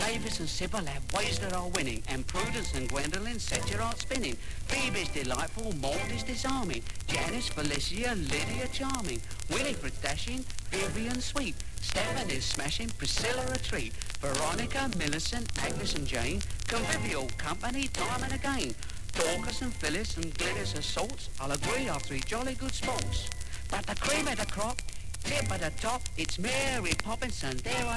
Mavis and Sybil have ways that are winning, and Prudence and Gwendolyn set your heart spinning. Phoebe's delightful, Maud is disarming, Janice, Felicia, Lydia charming, Winifred dashing, Vivian sweet, Stephen is smashing, Priscilla a treat, Veronica, Millicent, Agnes and Jane, convivial company time and again. Dorcas and Phyllis and Glynis are salts, I'll agree are three jolly good sports. But the cream of the crop, tip at the top, it's Mary Poppins, and there I